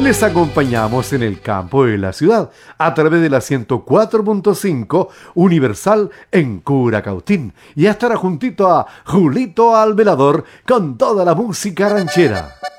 les acompañamos en el campo y en la ciudad a través de la 104.5 Universal en Curacautín. Y estará juntito a Julito Alvelador con toda la música ranchera.